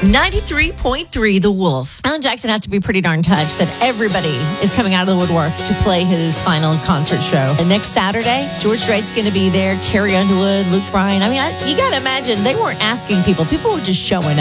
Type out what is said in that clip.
93.3 The Wolf. Alan Jackson has to be pretty darn touched that everybody is coming out of the woodwork to play his final concert show. And next Saturday, George Strait's going to be there, Carrie Underwood, Luke Bryan. I mean, you got to imagine they weren't asking people. People were just showing